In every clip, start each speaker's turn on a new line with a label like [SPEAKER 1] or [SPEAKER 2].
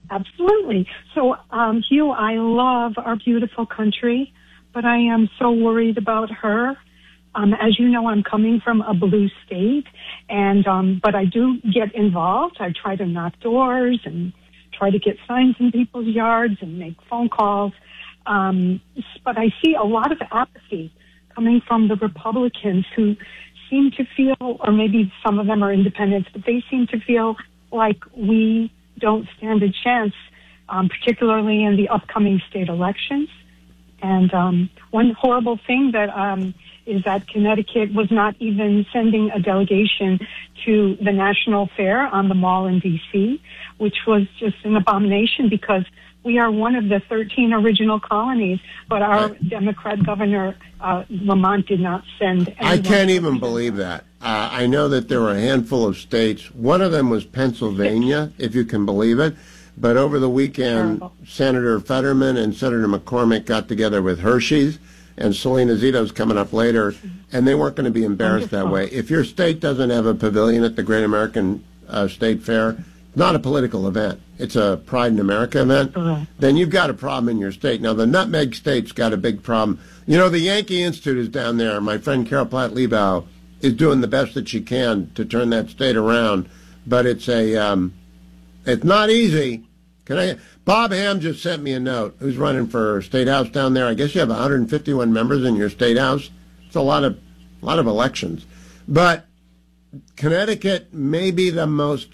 [SPEAKER 1] Absolutely. So, Hugh, I love our beautiful country, but I am so worried about her. As you know, I'm coming from a blue state, and but I do get involved. I try to knock doors and try to get signs in people's yards and make phone calls. But I see a lot of apathy coming from the Republicans who seem to feel, or maybe some of them are independents, but they seem to feel like we don't stand a chance, particularly in the upcoming state elections. And one horrible thing that is that Connecticut was not even sending a delegation to the National Fair on the Mall in D.C., which was just an abomination because we are one of the 13 original colonies, but our Democrat governor, Lamont, did not send anyone.
[SPEAKER 2] I can't even believe that. I know that there were a handful of states. One of them was Pennsylvania, if you can believe it. But over the weekend, Senator Fetterman and Senator McCormick got together with Hershey's, and Selena Zito's coming up later, and they weren't going to be embarrassed that way. If your state doesn't have a pavilion at the Great American State Fair, it's not a political event. It's a Pride in America event. Then you've got a problem in your state. Now, the Nutmeg State's got a big problem. You know, the Yankee Institute is down there. My friend Carol Platt-Liebau is doing the best that she can to turn that state around, but it's not easy. Bob Ham just sent me a note. Who's running for State House down there? I guess you have 151 members in your State House. It's a lot of elections. But Connecticut may be the most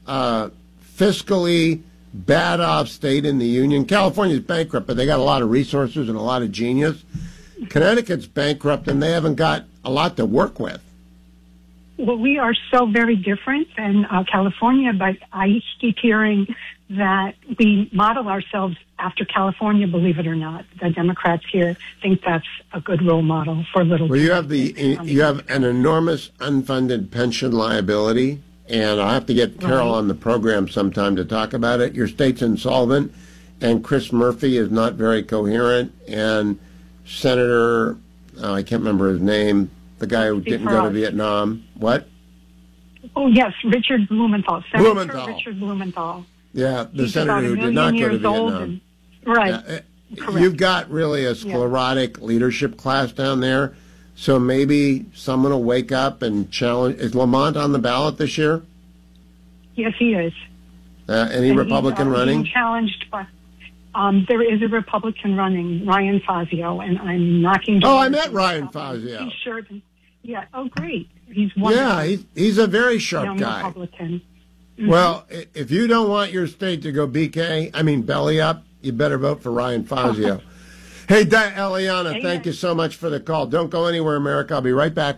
[SPEAKER 2] fiscally bad-off state in the Union. California's bankrupt, but they got a lot of resources and a lot of genius. Connecticut's bankrupt, and they haven't got a lot to work with.
[SPEAKER 1] Well, we are so very different than California, but I keep hearing that we model ourselves after California, believe it or not. The Democrats here think that's a good role model for little.
[SPEAKER 2] Well, you have an enormous unfunded pension liability, and I'll have to get Carol on the program sometime to talk about it. Your state's insolvent, and Chris Murphy is not very coherent, and Senator, I can't remember his name, the guy who didn't go to Vietnam. What?
[SPEAKER 1] Oh, yes, Richard Blumenthal. Senator Richard Blumenthal.
[SPEAKER 2] Yeah, the senator who did not go to Vietnam.
[SPEAKER 1] Right.
[SPEAKER 2] You've got really a sclerotic leadership class down there, so maybe someone will wake up and challenge. Is Lamont on the ballot this year?
[SPEAKER 1] Yes, he is.
[SPEAKER 2] Any Republican running?
[SPEAKER 1] Being challenged by. There is a Republican running, Ryan Fazio, and I'm knocking.
[SPEAKER 2] Oh, I met Ryan Fazio.
[SPEAKER 1] He's sure. Yeah. Oh, great. He's wonderful.
[SPEAKER 2] Yeah, he's a very sharp guy.
[SPEAKER 1] Republican.
[SPEAKER 2] Well, if you don't want your state to go belly up, you better vote for Ryan Fazio. Hey, Eliana, thank you so much for the call. Don't go anywhere, America. I'll be right back.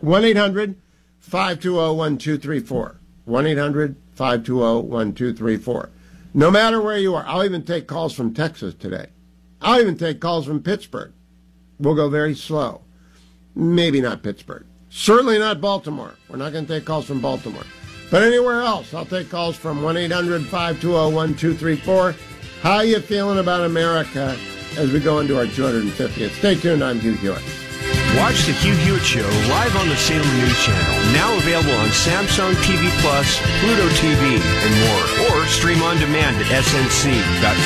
[SPEAKER 2] 1-800-520-1234. 1-800-520-1234. No matter where you are. I'll even take calls from Texas today. I'll even take calls from Pittsburgh. We'll go very slow. Maybe not Pittsburgh. Certainly not Baltimore. We're not going to take calls from Baltimore. But anywhere else, I'll take calls from 1-800-520-1234. How are you feeling about America as we go into our 250th? Stay tuned. I'm Hugh Hewitt.
[SPEAKER 3] Watch the Hugh Hewitt Show live on the Salem News Channel. Now available on Samsung TV Plus, Pluto TV, and more. Or stream on demand at snc.com.